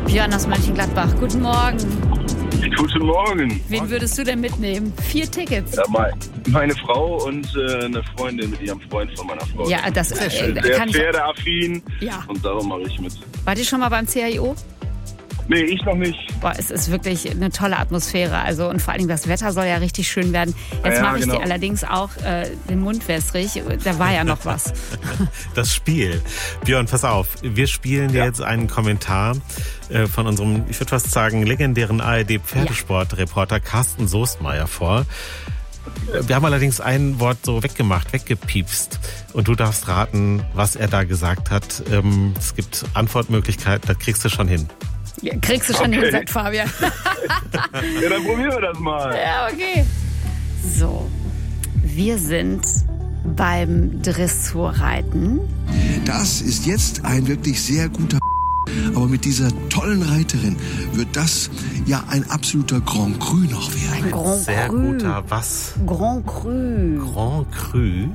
Björn aus Mönchengladbach, guten Morgen. Guten Morgen. Wen würdest du denn mitnehmen? 4 Tickets. Ja, meine Frau und eine Freundin mit ihrem Freund von meiner Frau. Ja, das ist sehr pferdeaffin. Ja. Und darum mache ich mit. Wart ihr schon mal beim CIO? Nee, ich noch nicht. Boah, es ist wirklich eine tolle Atmosphäre. Also, und vor allem das Wetter soll ja richtig schön werden. Jetzt mache ich dir allerdings auch den Mund wässrig. Da war ja noch was. Das Spiel. Björn, pass auf. Wir spielen dir jetzt einen Kommentar von unserem, ich würde fast sagen, legendären ARD-Pferdesportreporter Carsten Soestmeier vor. Wir haben allerdings ein Wort so weggepiepst. Und du darfst raten, was er da gesagt hat. Es gibt Antwortmöglichkeiten, das kriegst du schon hin. Ja, kriegst du schon hin, sagt Fabian. Ja, dann probieren wir das mal. Ja, okay. So, wir sind beim Dressurreiten. Das ist jetzt ein wirklich sehr guter. Aber mit dieser tollen Reiterin wird das ja ein absoluter Grand Cru noch werden. Ein Grand Sehr Cru. guter was? Grand Cru. Grand Cru?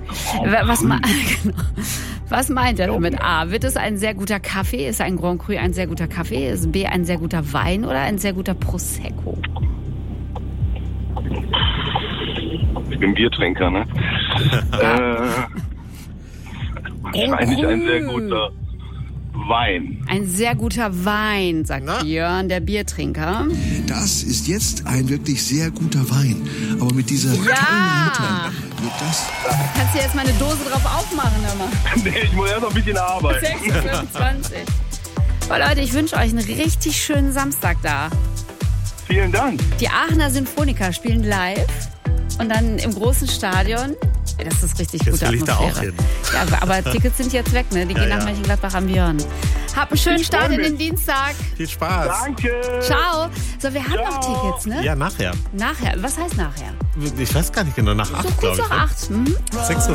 Was meint er mit A? Wird es ein sehr guter Kaffee? Ist ein Grand Cru ein sehr guter Kaffee? Ist B ein sehr guter Wein oder ein sehr guter Prosecco? Ich bin Biertrinker, ne? Wahrscheinlich ein sehr guter Wein. Ein sehr guter Wein, sagt Björn, der Biertrinker. Das ist jetzt ein wirklich sehr guter Wein. Aber mit dieser tollen Reiterin wird das. Kannst du jetzt mal eine Dose drauf aufmachen, hör mal. Nee, ich muss erst noch ein bisschen arbeiten. 6:25. Oh Leute, ich wünsche euch einen richtig schönen Samstag da. Vielen Dank. Die Aachener Sinfoniker spielen live und dann im großen Stadion. Das ist richtig gute will ich da Atmosphäre. auch hin. Ja, aber Tickets sind jetzt weg, ne? Die gehen nach Mönchengladbach am Björn. Habt einen schönen Ich Start freu in mich. den Dienstag. Viel Spaß. Danke. Ciao. So, wir haben noch Tickets, ne? Ja, nachher. Nachher. Was heißt nachher? Ich weiß gar nicht genau, nach 8, So kurz glaube ich. nach 8. Hm? 6:25